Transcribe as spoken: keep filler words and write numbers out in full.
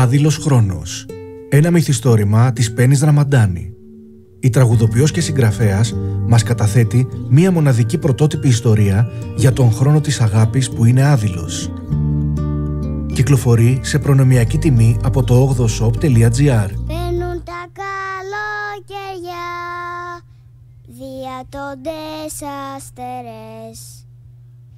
Άδειλος χρόνος. Ένα μυθιστόρημα της Πέννης Ραμαντάνη. Η τραγουδοποιός και συγγραφέας μας καταθέτει μία μοναδική πρωτότυπη ιστορία για τον χρόνο της αγάπης που είναι άδειλος. Κυκλοφορεί σε προνομιακή τιμή από το όγδοο shop τελεία gr. Μπαίνουν τα καλοκαιριά, διατώντες αστερές.